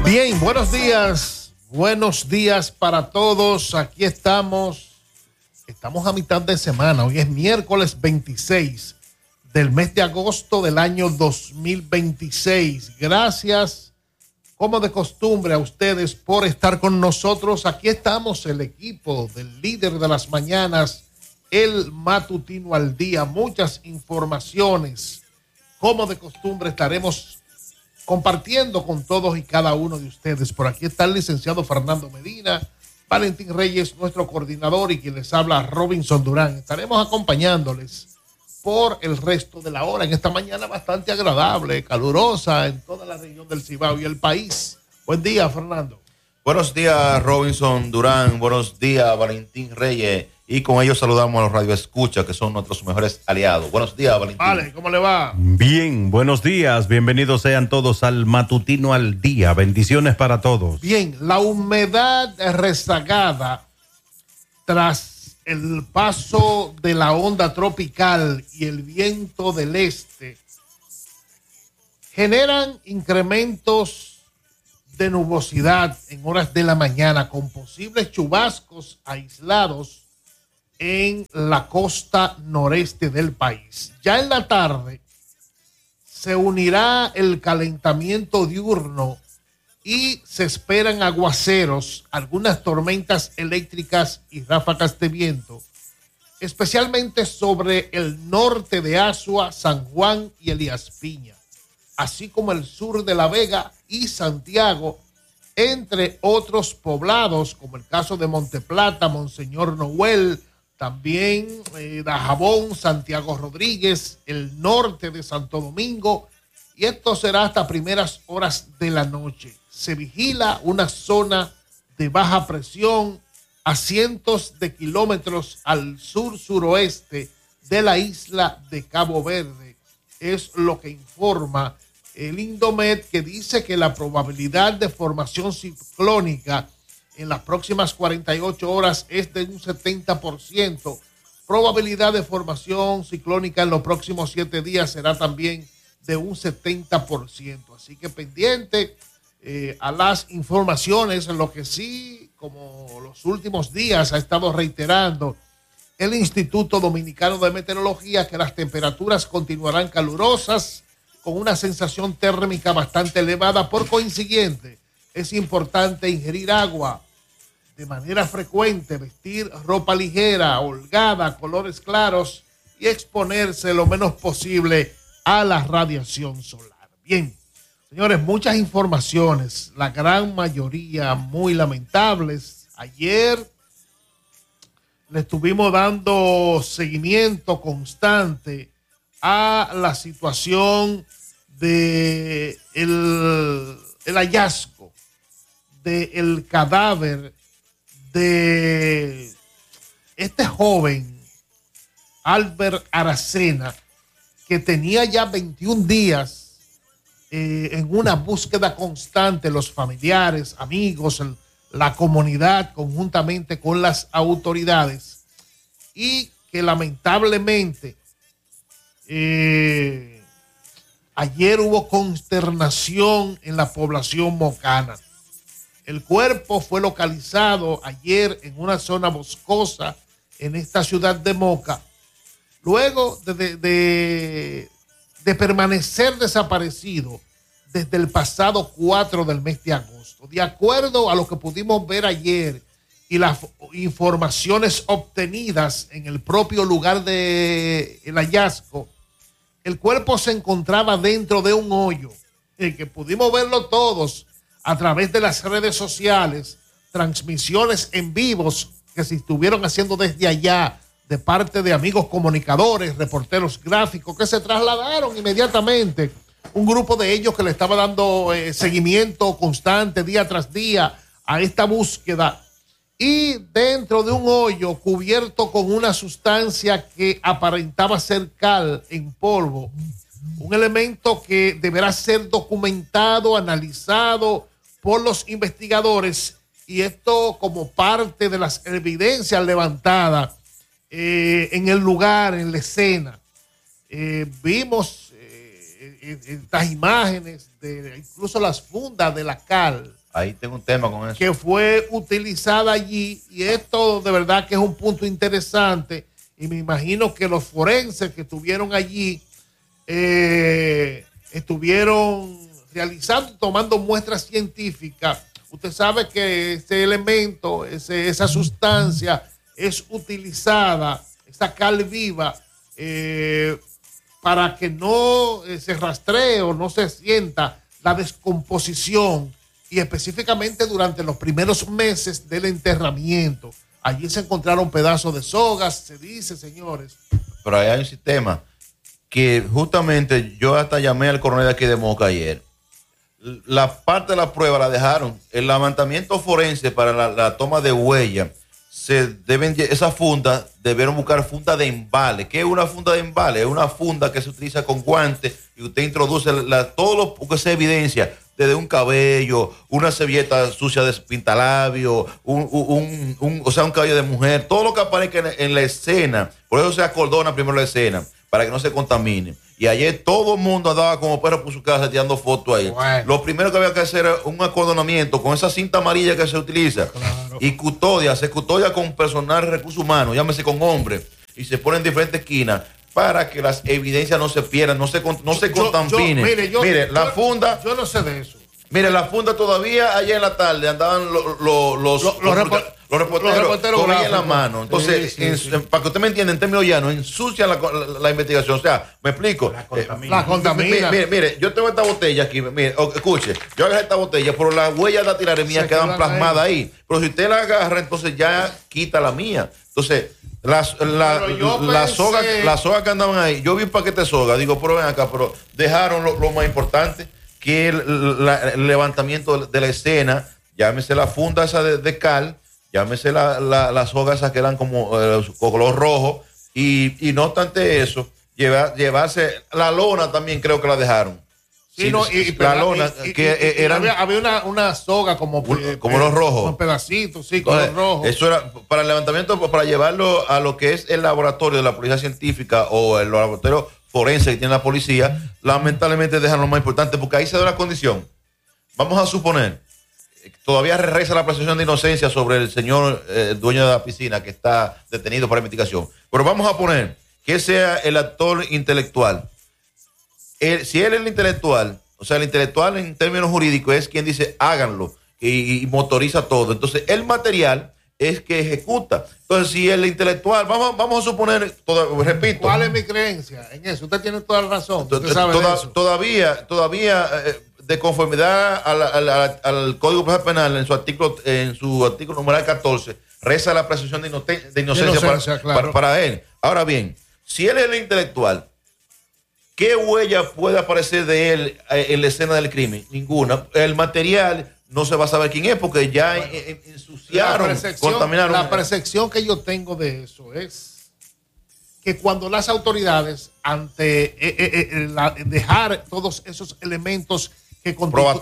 Bien, buenos días para todos. Aquí estamos a mitad de semana. Hoy es miércoles 26 del mes de agosto del año 2026. Gracias, como de costumbre, a ustedes por estar con nosotros. Aquí estamos, el equipo del líder de las mañanas, el matutino al día. Muchas informaciones, como de costumbre, estaremos compartiendo con todos y cada uno de ustedes. Por aquí está el licenciado Fernando Medina, Valentín Reyes, nuestro coordinador, y quien les habla, Robinson Durán. Estaremos acompañándoles por el resto de la hora en esta mañana bastante agradable, calurosa en toda la región del Cibao y el país. Buen día, Fernando. Buenos días, Robinson Durán. Buenos días, Valentín Reyes. Y con ellos saludamos a los radioescuchas, que son nuestros mejores aliados. Buenos días, Valentín. Vale, ¿cómo le va? Bien, buenos días. Bienvenidos sean todos al matutino al día. Bendiciones para todos. Bien, la humedad rezagada tras el paso de la onda tropical y el viento del este generan incrementos de nubosidad en horas de la mañana con posibles chubascos aislados en la costa noreste del país. Ya en la tarde se unirá el calentamiento diurno y se esperan aguaceros, algunas tormentas eléctricas y ráfagas de viento, especialmente sobre el norte de Azua, San Juan y Elías Piña, así como el sur de La Vega y Santiago, entre otros poblados, como el caso de Monteplata, Monseñor Noel, también Dajabón, Santiago Rodríguez, el norte de Santo Domingo, y esto será hasta primeras horas de la noche. Se vigila una zona de baja presión a cientos de kilómetros al sur-suroeste de la isla de Cabo Verde. Es lo que informa el Indomet, que dice que la probabilidad de formación ciclónica en las próximas 48 horas es de un 70%. Probabilidad de formación ciclónica en los próximos 7 días será también de un 70%. Así que pendiente a las informaciones. Lo que sí, como los últimos días ha estado reiterando el Instituto Dominicano de Meteorología, que las temperaturas continuarán calurosas con una sensación térmica bastante elevada. Por consiguiente, es importante ingerir agua de manera frecuente, vestir ropa ligera, holgada, colores claros y exponerse lo menos posible a la radiación solar. Bien, señores, muchas informaciones, la gran mayoría muy lamentables. Ayer le estuvimos dando seguimiento constante a la situación de el hallazgo del cadáver de este joven Albert Aracena, que tenía ya 21 días en una búsqueda constante, los familiares, amigos, la comunidad, conjuntamente con las autoridades, y que lamentablemente ayer hubo consternación en la población mocana. El cuerpo fue localizado ayer en una zona boscosa en esta ciudad de Moca, luego de permanecer desaparecido desde el pasado 4 del mes de agosto. De acuerdo a lo que pudimos ver ayer y las informaciones obtenidas en el propio lugar del hallazgo, el cuerpo se encontraba dentro de un hoyo, en que pudimos verlo todos a través de las redes sociales, transmisiones en vivos que se estuvieron haciendo desde allá de parte de amigos comunicadores, reporteros gráficos, que se trasladaron inmediatamente. Un grupo de ellos que le estaba dando seguimiento constante día tras día a esta búsqueda, y dentro de un hoyo cubierto con una sustancia que aparentaba ser cal en polvo, un elemento que deberá ser documentado, analizado por los investigadores, y esto como parte de las evidencias levantadas en el lugar, en la escena. Vimos estas imágenes, incluso las fundas de la cal. Ahí tengo un tema con eso. Que fue utilizada allí, y esto de verdad que es un punto interesante, y me imagino que los forenses que estuvieron allí estuvieron realizando, tomando muestras científicas. Usted sabe que ese elemento, esa sustancia es utilizada, esa cal viva, para que no se rastree o no se sienta la descomposición, y específicamente durante los primeros meses del enterramiento. Allí se encontraron pedazos de sogas, se dice, señores. Pero ahí hay un sistema que justamente yo hasta llamé al coronel de aquí de Moca ayer. La parte de la prueba la dejaron. El levantamiento forense para la toma de huella, esa funda, debieron buscar funda de embale. ¿Qué es una funda de embale? Es una funda que se utiliza con guantes y usted introduce todo lo que se evidencia, desde un cabello, una servilleta sucia de pintalabio, o sea, un cabello de mujer, todo lo que aparezca en la escena. Por eso se acordona primero la escena, para que no se contamine. Y ayer todo el mundo andaba como perro por su casa tirando fotos ahí. Bueno. Lo primero que había que hacer era un acordonamiento con esa cinta amarilla que se utiliza. Claro. Y se custodia con personal de recursos humanos, llámese con hombres, y se pone en diferentes esquinas para que las evidencias no se pierdan, no se contaminen. Mire, la funda. Yo no sé de eso. Mire, la funda todavía ayer en la tarde andaban los reporteros con ella en la mano. Entonces, para que usted me entienda, en términos llanos, ensucian la investigación. O sea, me explico. La contamina. Mire, yo tengo esta botella aquí. Mire, escuche, yo agarré esta botella, pero las huellas dactilares mías quedan plasmadas ahí. Pero si usted la agarra, entonces ya quita la mía. Entonces, las sogas que andaban ahí, yo vi un paquete de soga, digo, pero ven acá, pero dejaron lo más importante, que el levantamiento de la escena, llámese la funda esa de cal, llámese la soga esa que eran como color rojo, y no obstante eso, llevarse la lona también creo que la dejaron. Sí, no, la lona que eran, había una soga como los rojos, con pedacitos, sí, color rojo. Eso era para el levantamiento, para llevarlo a lo que es el laboratorio de la policía científica o el laboratorio forense que tiene la policía. Lamentablemente dejan lo más importante, porque ahí se da la condición. Vamos a suponer, todavía reza la presunción de inocencia sobre el señor dueño de la piscina que está detenido para investigación, pero vamos a poner que sea el actor intelectual. Si él es el intelectual, o sea, el intelectual en términos jurídicos es quien dice háganlo y motoriza todo. Entonces, el material es que ejecuta. Entonces, si el intelectual, vamos a suponer, repito. ¿Cuál es mi creencia en eso? Usted tiene toda la razón. Todavía, de conformidad al Código Penal, en su artículo numeral 14, reza la presunción de inocencia para él. Ahora bien, si él es el intelectual, ¿qué huella puede aparecer de él en la escena del crimen? Ninguna. El material no se va a saber quién es, porque ya ensuciaron, contaminaron. La percepción que yo tengo de eso es que cuando las autoridades, ante dejar todos esos elementos que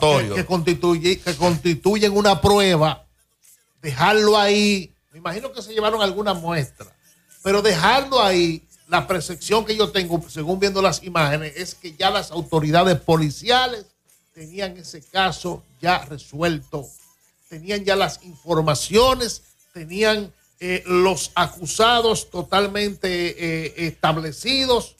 constituyen una prueba, dejarlo ahí, me imagino que se llevaron alguna muestra, pero dejarlo ahí, la percepción que yo tengo, según viendo las imágenes, es que ya las autoridades policiales tenían ese caso ya resuelto, tenían ya las informaciones, tenían los acusados totalmente establecidos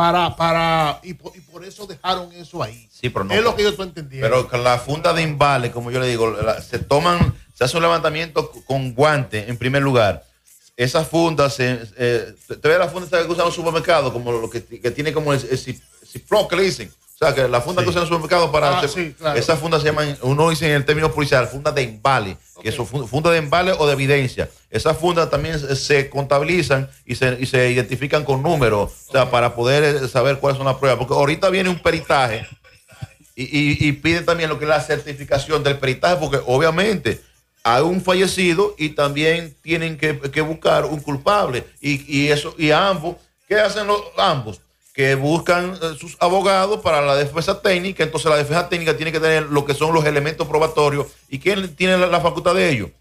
y por eso dejaron eso ahí. Sí, pero no, es lo que yo estoy entendiendo. Pero con la funda de embale, como yo le digo, se hace un levantamiento con guante en primer lugar. Esas fundas, te ve la funda que usan en los supermercados, como lo que tiene como el Ziploc que le dicen. O sea, que la funda que usan en los supermercados claro. Esas fundas se llaman, uno dice en el término policial, funda de embale, que son funda de embale o de evidencia. Esas fundas también se contabilizan y se identifican con números, o sea, para poder saber cuáles son las pruebas. Porque ahorita viene un peritaje y piden también lo que es la certificación del peritaje, porque obviamente hay un fallecido y también tienen que buscar un culpable. Y ambos, ¿qué hacen ambos? Que buscan sus abogados para la defensa técnica. Entonces la defensa técnica tiene que tener lo que son los elementos probatorios. ¿Y quién tiene la facultad de ello?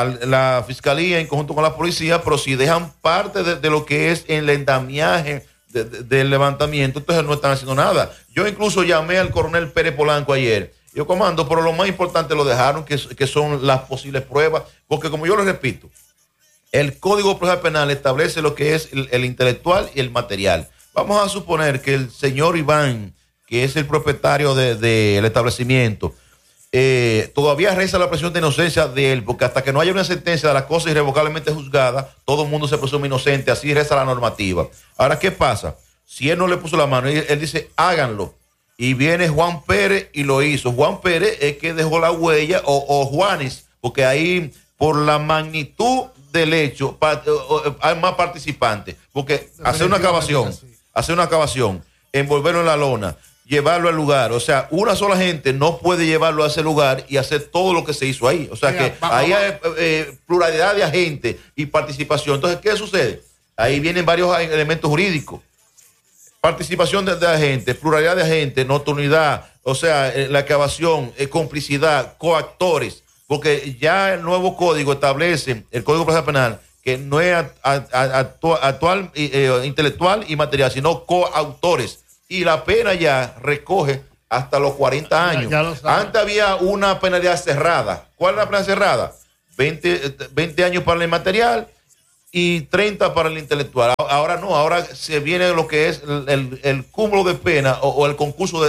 La fiscalía en conjunto con la policía, pero si dejan parte de lo que es el endamiaje del levantamiento, entonces no están haciendo nada. Yo incluso llamé al coronel Pérez Polanco ayer. Yo, comando, pero lo más importante lo dejaron, que son las posibles pruebas, porque como yo les repito, el Código Procesal Penal establece lo que es el intelectual y el material. Vamos a suponer que el señor Iván, que es el propietario del establecimiento, todavía reza la presunción de inocencia de él, porque hasta que no haya una sentencia de la cosa irrevocablemente juzgada, todo el mundo se presume inocente, así reza la normativa. Ahora, ¿qué pasa? Si él no le puso la mano, él dice, háganlo. Y viene Juan Pérez y lo hizo. Juan Pérez es que dejó la huella, o Juanes, porque ahí, por la magnitud del hecho, hay más participantes. Porque hacer una excavación, envolverlo en la lona, llevarlo al lugar. O sea, una sola gente no puede llevarlo a ese lugar y hacer todo lo que se hizo ahí. O sea, que ahí hay pluralidad de agentes y participación. Entonces, ¿qué sucede? Ahí vienen varios elementos jurídicos. Participación de agentes, pluralidad de agentes, nocturnidad, o sea, la excavación, complicidad, coactores, porque ya el nuevo código establece, el Código Procesal Penal, que no es actual, intelectual y material, sino coautores. Y la pena ya recoge hasta los 40 años. Ya antes había una penalidad cerrada. ¿Cuál es la pena cerrada? 20 años para el material y 30 para el intelectual. Ahora no, ahora se viene lo que es el cúmulo de pena o el concurso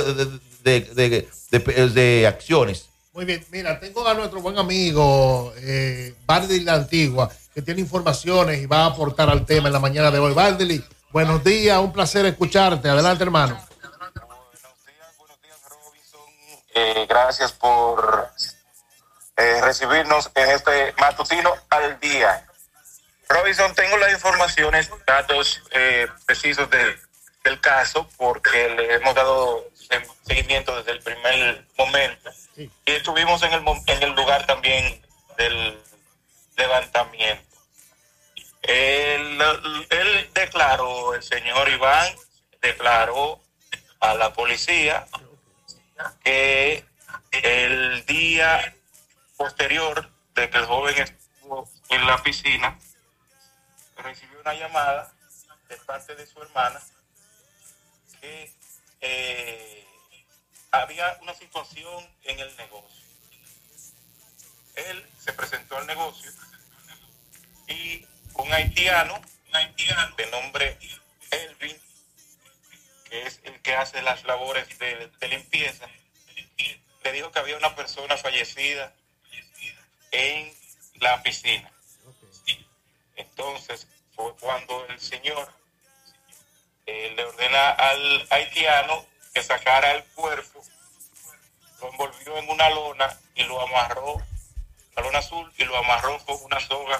de acciones. Muy bien, mira, tengo a nuestro buen amigo Bardely La Antigua, que tiene informaciones y va a aportar al tema en la mañana de hoy. Bardely, buenos días, un placer escucharte. Adelante, hermano. Buenos días, Robinson. Gracias por recibirnos en este matutino al día. Robinson, tengo las informaciones, datos precisos del caso, porque le hemos dado seguimiento desde el primer momento. Sí. Y estuvimos en el lugar también del levantamiento. Él declaró, el señor Iván declaró a la policía que el día posterior de que el joven estuvo en la piscina, recibió una llamada de parte de su hermana que había una situación en el negocio. Él se presentó al negocio y un haitiano de nombre Elvin, que es el que hace las labores de limpieza, le dijo que había una persona fallecida en la piscina. Entonces fue cuando el señor le ordena al haitiano que sacara el cuerpo, lo envolvió en una lona y lo amarró, la lona azul, y lo amarró con una soga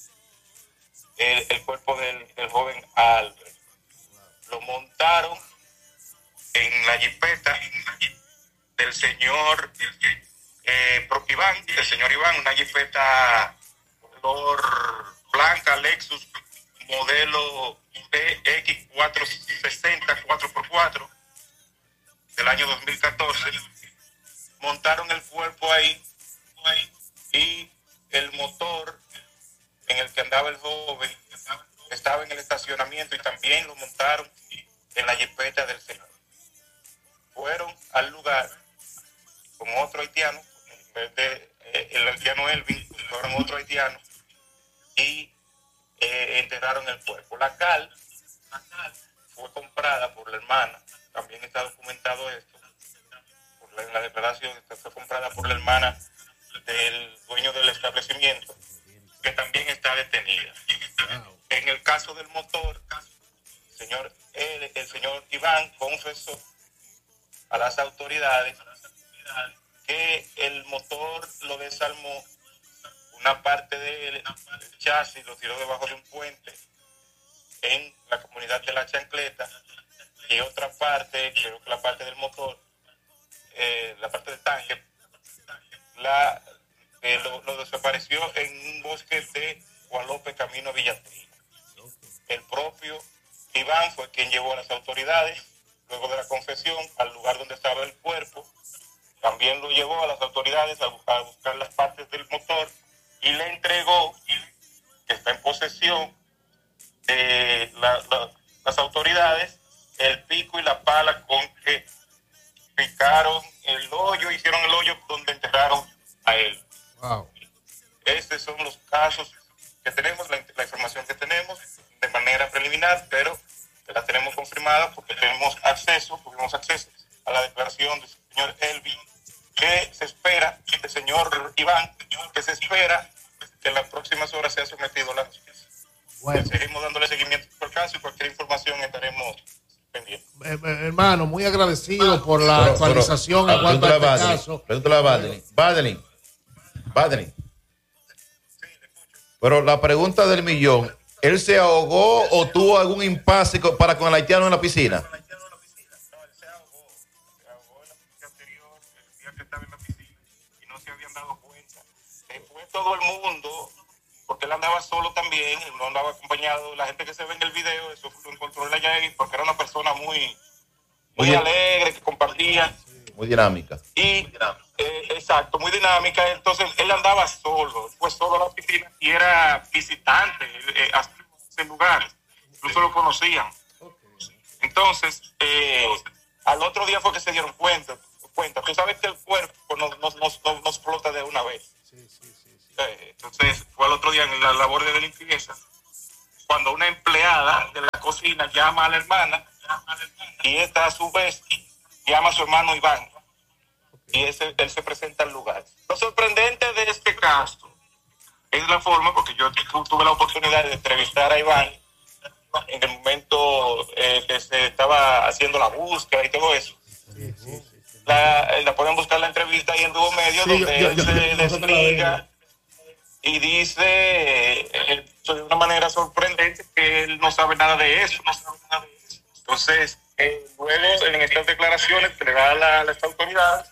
el cuerpo del joven Albert. Lo montaron en la jipeta del señor Iván, una jipeta color blanca Lexus modelo PX460 4x4 del año 2014. Montaron el cuerpo ahí y el motor en el que andaba el joven estaba en el estacionamiento y también lo montaron en la jipeta del señor. Fueron al lugar con otro haitiano, en vez de el haitiano Elvin, fueron otro haitiano y enterraron el cuerpo. La cal fue comprada por la hermana, también está documentado esto, en la declaración fue comprada por la hermana del dueño del establecimiento, que también está detenida. En el caso del motor, el señor Iván confesó a las autoridades que el motor lo desarmó, una parte del chasis lo tiró debajo de un puente en la comunidad de La Chancleta, y otra parte, creo que la parte del motor, la parte del tanque, lo desapareció en un bosque de Guadalupe, camino a Villatrina. El propio Iván fue quien llevó a las autoridades, luego de la confesión, al lugar donde estaba el cuerpo. También lo llevó a las autoridades a buscar las partes del motor y le entregó, que está en posesión, las autoridades el pico y la pala con que picaron el hoyo, hicieron el hoyo donde enterraron a él. Wow. Estos son los casos que tenemos, la información que tenemos de manera preliminar, pero la tenemos confirmada porque tuvimos acceso a la declaración del señor Elvin, que se espera, del señor Iván, que se espera que en las próximas horas sea sometido a la justicia. Bueno. Seguimos dándole seguimiento al caso y cualquier información estaremos pendientes. Hermano, muy agradecido por la actualización en cuanto a este caso. Pregúntale a Badeline. Pero la pregunta del millón, ¿él se ahogó o tuvo algún impasse para con el haitiano en la piscina? No, él se ahogó en la noche anterior, el día que estaba en la piscina, y no se habían dado cuenta. Después todo el mundo, porque él andaba solo también, él no andaba acompañado. La gente que se ve en el video, eso lo encontró él allá, porque era una persona muy alegre, que compartía. Muy dinámica. Y, exacto, muy dinámica. Entonces, él andaba solo, fue solo a la piscina y era visitante a ese lugar. Incluso lo conocían. Entonces, al otro día fue que se dieron cuenta. Tú sabes que el cuerpo no explota de una vez. Entonces, fue al otro día en la labor de limpieza, cuando una empleada de la cocina llama a la hermana, y esta a su vez llama a su hermano Iván, y él se presenta al lugar. Lo sorprendente de este caso es la forma, porque yo tuve la oportunidad de entrevistar a Iván en el momento que se estaba haciendo la búsqueda y todo eso. La pueden buscar la entrevista ahí en Dúo Medio, donde él se desliga y dice de una manera sorprendente que él no sabe nada de eso. Entonces, luego en estas declaraciones que le da a las autoridades,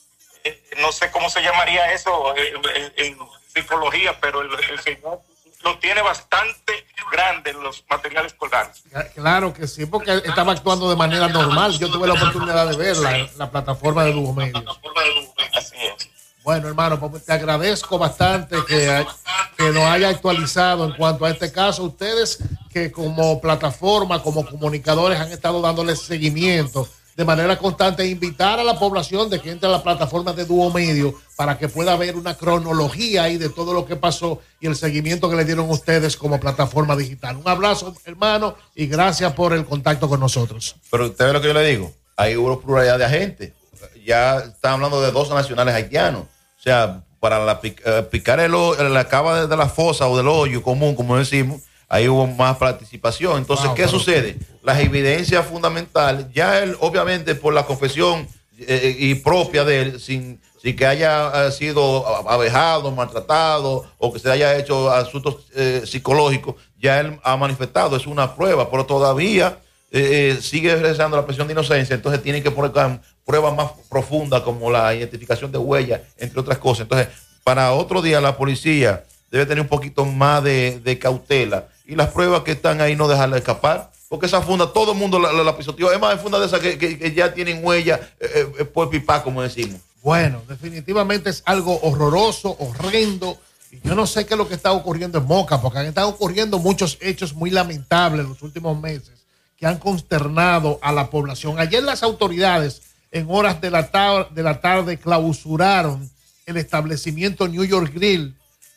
no sé cómo se llamaría eso en psicología, pero el señor lo tiene bastante grande en los materiales colgantes. Claro que sí, porque estaba actuando de manera normal. Yo tuve la oportunidad de verla en la plataforma de Dúo Medio. Así es. Bueno, hermano, pues te agradezco bastante que nos haya actualizado en cuanto a este caso. Ustedes que como plataforma, como comunicadores han estado dándole seguimiento de manera constante, invitar a la población de que entre a la plataforma de Dúo Medio para que pueda ver una cronología ahí de todo lo que pasó y el seguimiento que le dieron ustedes como plataforma digital. Un abrazo, hermano, y gracias por el contacto con nosotros. Pero usted ve lo que yo le digo, hay una pluralidad de agentes. Ya están hablando de 2 nacionales haitianos. O sea, para picar la cava de la fosa o del hoyo común, como decimos, ahí hubo más participación. Entonces, ¿qué sucede? Las evidencias fundamentales, ya él, obviamente, por la confesión y propia de él, sin que haya sido abejado, maltratado o que se haya hecho asuntos psicológicos, ya él ha manifestado, es una prueba, pero todavía sigue realizando la presunción de inocencia. Entonces tienen que poner pruebas más profundas como la identificación de huellas, entre otras cosas. Entonces, para otro día la policía debe tener un poquito más de cautela y las pruebas que están ahí no dejarla escapar, porque esa funda todo el mundo la pisoteó. Es más, hay fundas de esas que ya tienen huellas por pipa, como decimos. Bueno, definitivamente es algo horroroso, horrendo, y yo no sé qué es lo que está ocurriendo en Moca, porque han estado ocurriendo muchos hechos muy lamentables en los últimos meses que han consternado a la población. Ayer las autoridades en horas de la tarde clausuraron el establecimiento New York Grill.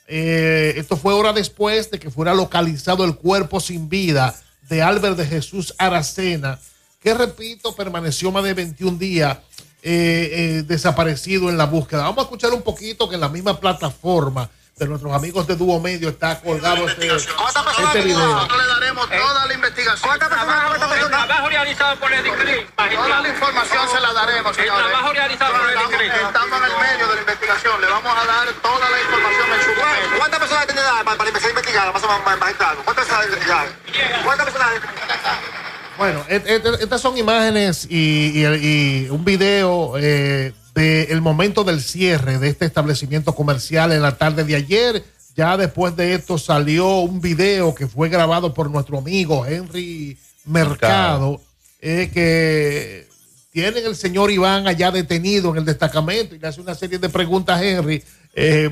Esto fue hora después de que fuera localizado el cuerpo sin vida de Albert de Jesús Aracena, que repito, permaneció más de 21 días desaparecido en la búsqueda. Vamos a escuchar un poquito que en la misma plataforma de nuestros amigos de Dúo Medio está colgado este video. Nosotros le daremos toda la investigación. ¿Cuántas personas? El trabajo realizado por el DICRI. Toda la información se la daremos, señores. El trabajo realizado por el DICRI. Estamos en el medio de la investigación. Le vamos a dar toda la información en su momento. ¿Cuántas personas tiene para empezar a investigar? Magistrado. ¿Cuántas personas investigar? ¿Cuántas personas? Bueno, estas son imágenes y un video del momento del cierre de este establecimiento comercial en la tarde de ayer. Ya después de esto salió un video que fue grabado por nuestro amigo Henry Mercado, que tienen el señor Iván allá detenido en el destacamento y le hace una serie de preguntas a Henry,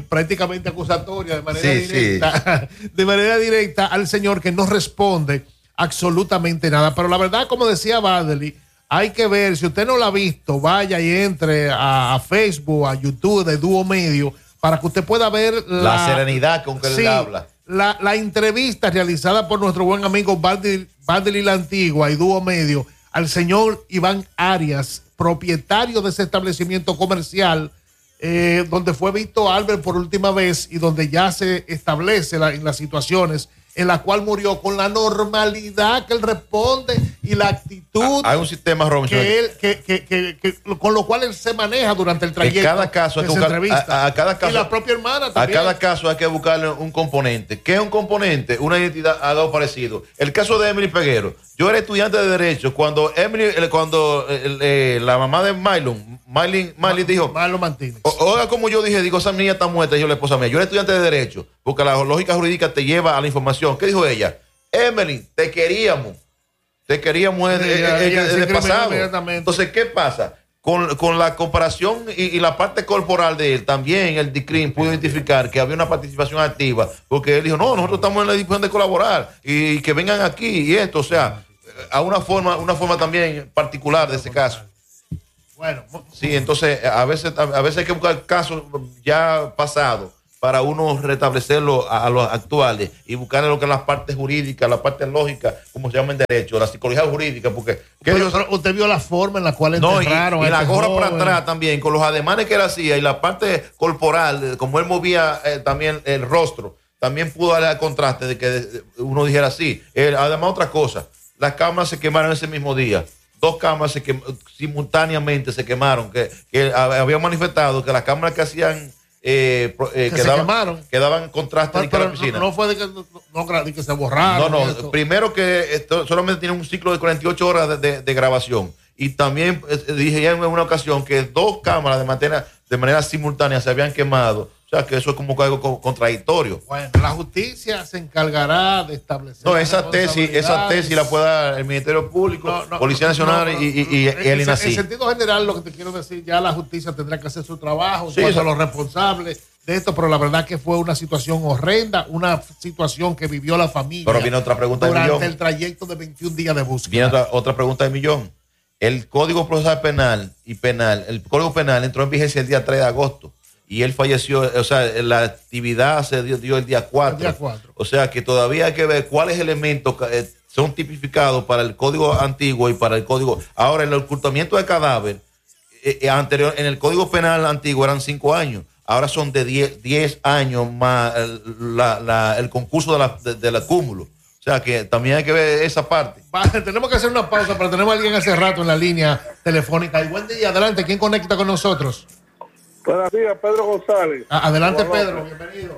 prácticamente acusatorias de manera directa, de manera directa al señor, que no responde absolutamente nada. Pero la verdad, como decía Badeli, hay que ver, si usted no lo ha visto, vaya y entre a Facebook, a YouTube de Dúo Medio, para que usted pueda ver la serenidad con que él habla. La entrevista realizada por nuestro buen amigo Badeli La Antigua y Dúo Medio al señor Iván Arias, propietario de ese establecimiento comercial, donde fue visto Albert por última vez y donde ya se establece en las situaciones en la cual murió con la normalidad que él responde y la actitud. Hay un sistema, Robinson, con lo cual él se maneja durante el trayecto. Cada caso hay que buscar, a cada caso, y la propia hermana también. A cada caso hay que buscarle un componente. ¿Qué es un componente? Una identidad, algo parecido. El caso de Emily Peguero. Yo era estudiante de Derecho cuando la mamá de Miley dijo, Marlon Martínez. Oiga, como yo dije, digo, esa niña está muerta, y yo la esposa mía. Yo era estudiante de Derecho, porque la lógica jurídica te lleva a la información. ¿Qué dijo ella? Emily, te queríamos de pasado. Entonces, ¿qué pasa? Con la comparación y la parte corporal de él, también el DICRIM pudo identificar que había una participación activa, porque él dijo, no, nosotros estamos en la disposición de colaborar y que vengan aquí y esto, o sea, a una forma también particular de ese caso. Bueno, sí, entonces a veces hay que buscar casos ya pasados para uno restablecerlo a los actuales y buscar lo que es las partes jurídicas, la parte lógica, como se llama en derecho, la psicología jurídica, porque usted vio la forma en la cual enterraron y la gorra para atrás también, con los ademanes que él hacía y la parte corporal, como él movía también el rostro, también pudo darle al contraste de que uno dijera así. Además, otra cosa, las cámaras se quemaron ese mismo día. 2 cámaras simultáneamente se quemaron, que había manifestado que las cámaras que hacían quedaban contraste de la piscina. No fue de que se borraron. No. Primero que solamente tiene un ciclo de 48 horas de grabación. Y también dije ya en una ocasión que 2 cámaras de manera simultánea se habían quemado. O sea, que eso es como algo contradictorio. Bueno, la justicia se encargará de establecer. No, esa tesis la puede dar el Ministerio Público, Policía Nacional y el INACI. En sentido general, lo que te quiero decir, ya la justicia tendrá que hacer su trabajo, a los responsables de esto, pero la verdad que fue una situación horrenda, una situación que vivió la familia. Pero viene otra pregunta de millón. Durante el trayecto de 21 días de búsqueda. Viene otra pregunta de millón. El Código Procesal Penal el Código Penal entró en vigencia el día 3 de agosto. Y él falleció, o sea, la actividad se dio el día 4. O sea, que todavía hay que ver cuáles elementos son tipificados para el código antiguo y para el código. Ahora, el ocultamiento de cadáver, anterior, en el código penal antiguo eran 5 años. Ahora son de 10 años más el concurso del acúmulo. O sea, que también hay que ver esa parte. Vale, tenemos que hacer una pausa, pero tenemos a alguien hace rato en la línea telefónica. Y buen día, adelante. ¿Quién conecta con nosotros? Buenos días, Pedro González. Adelante, Pedro, bienvenido.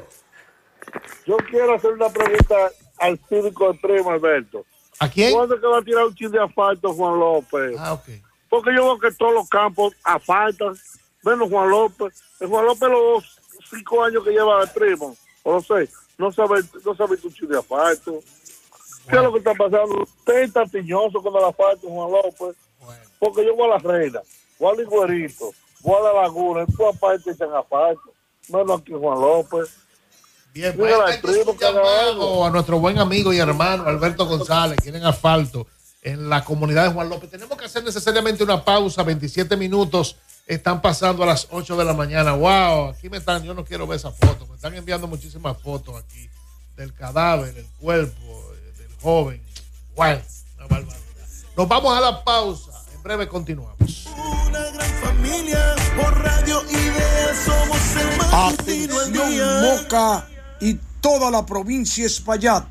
Yo quiero hacer una pregunta al cívico de Primo, Alberto. ¿A quién? ¿Cuándo es que va a tirar un chin de asfalto Juan López? Ok. Porque yo veo que todos los campos asfaltan, menos Juan López. El Juan López los 5 años que lleva el Primo, o no sé, no sabe un chin de asfalto. ¿Qué es lo que está pasando? Usted está tiñoso con el asfalto, Juan López. Bueno. Porque yo voy a La Reina, voy a Ligüerito, voy a La Laguna, en todas partes echan asfalto, menos aquí Juan López. Bien, pues hay que a nuestro buen amigo y hermano Alberto González, quieren asfalto en la comunidad de Juan López. Tenemos que hacer necesariamente una pausa, 27 minutos, están pasando a las 8 de la mañana. Wow, aquí yo no quiero ver esa foto, me están enviando muchísimas fotos aquí del cadáver, el cuerpo del joven. Wow, una barbaridad. Nos vamos a la pausa. Breve continuamos. Una gran familia por Radio Ideas somos el matutino al día. Moca y toda la provincia de Espaillat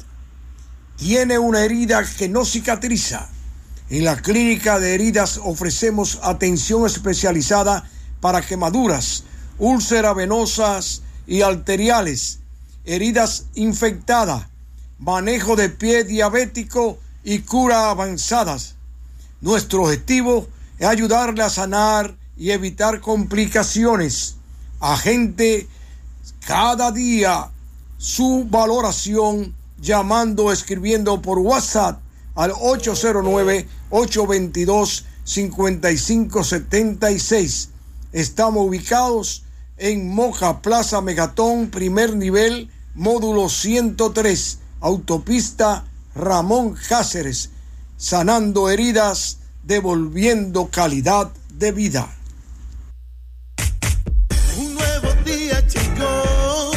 tiene una herida que no cicatriza. En la clínica de heridas ofrecemos atención especializada para quemaduras, úlceras venosas y arteriales, heridas infectadas, manejo de pie diabético y cura avanzadas. Nuestro objetivo es ayudarle a sanar y evitar complicaciones. Agente cada día su valoración llamando o escribiendo por WhatsApp al 809-822-5576. Estamos ubicados en Moca, Plaza Megatón, primer nivel, módulo 103, autopista Ramón Cáceres, sanando heridas, devolviendo calidad de vida. Un nuevo día, chicos.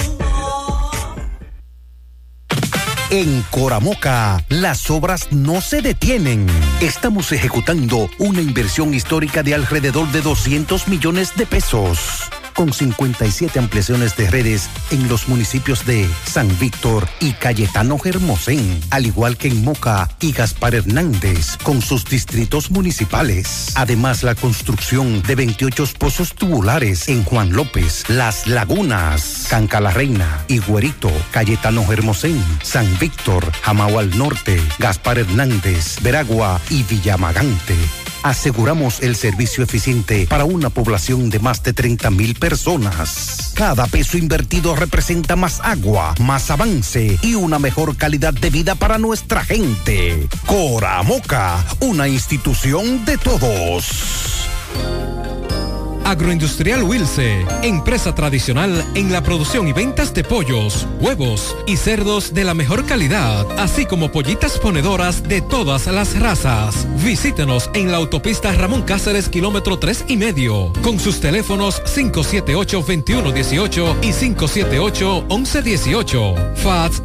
En Coramoca, las obras no se detienen. Estamos ejecutando una inversión histórica de alrededor de 200 millones de pesos, con 57 ampliaciones de redes en los municipios de San Víctor y Cayetano Hermosén, al igual que en Moca y Gaspar Hernández, con sus distritos municipales. Además, la construcción de 28 pozos tubulares en Juan López, Las Lagunas, Canca la Reina, Higuerito, Cayetano Hermosén, San Víctor, Jamao al Norte, Gaspar Hernández, Veragua y Villamagante. Aseguramos el servicio eficiente para una población de más de 30,000 personas. Cada peso invertido representa más agua, más avance y una mejor calidad de vida para nuestra gente. Coramoca, una institución de todos. Agroindustrial Wilce, empresa tradicional en la producción y ventas de pollos, huevos y cerdos de la mejor calidad, así como pollitas ponedoras de todas las razas. Visítenos en la autopista Ramón Cáceres, kilómetro 3,5, con sus teléfonos 578-2118 y 578-1118, fax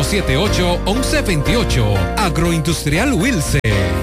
578-1128. Agroindustrial Wilce.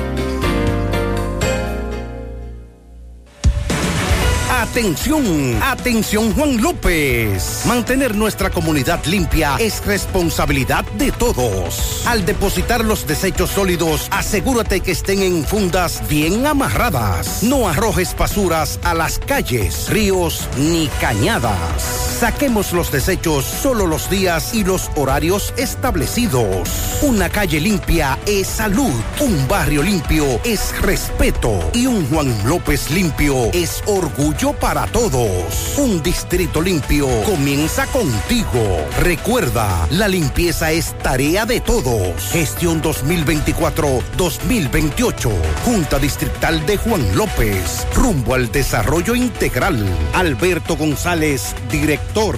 Atención, atención Juan López. Mantener nuestra comunidad limpia es responsabilidad de todos. Al depositar los desechos sólidos, asegúrate que estén en fundas bien amarradas. No arrojes basuras a las calles, ríos ni cañadas. Saquemos los desechos solo los días y los horarios establecidos. Una calle limpia es salud, un barrio limpio es respeto y un Juan López limpio es orgullo para todos. Un distrito limpio comienza contigo. Recuerda, la limpieza es tarea de todos. Gestión 2024-2028. Junta Distrital de Juan López. Rumbo al desarrollo integral. Alberto González, director.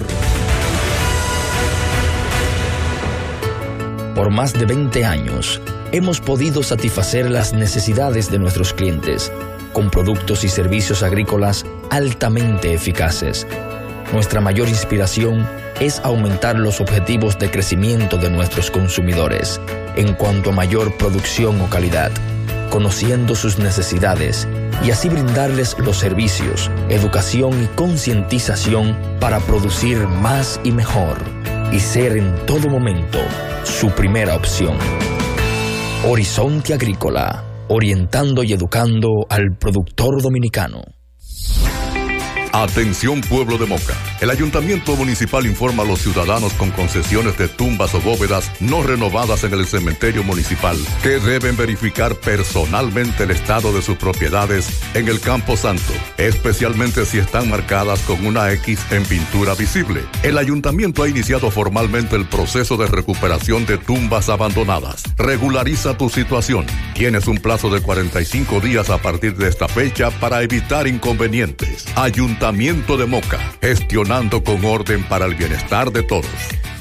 Por más de 20 años, hemos podido satisfacer las necesidades de nuestros clientes con productos y servicios agrícolas altamente eficaces. Nuestra mayor inspiración es aumentar los objetivos de crecimiento de nuestros consumidores en cuanto a mayor producción o calidad, conociendo sus necesidades y así brindarles los servicios, educación y concientización para producir más y mejor y ser en todo momento su primera opción. Horizonte Agrícola, orientando y educando al productor dominicano. Atención pueblo de Moca. El Ayuntamiento Municipal informa a los ciudadanos con concesiones de tumbas o bóvedas no renovadas en el cementerio municipal que deben verificar personalmente el estado de sus propiedades en el Campo Santo, especialmente si están marcadas con una X en pintura visible. El Ayuntamiento ha iniciado formalmente el proceso de recuperación de tumbas abandonadas. Regulariza tu situación. Tienes un plazo de 45 días a partir de esta fecha para evitar inconvenientes. Ayuntamiento de Moca, gestionando con orden para el bienestar de todos.